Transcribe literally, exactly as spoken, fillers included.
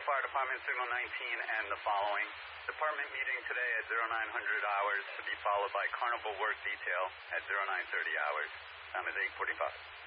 Chicago Fire Department, Signal nineteen, and the following. Department meeting today at nine hundred hours to be followed by carnival work detail at nine thirty hours. Time is eight forty-five.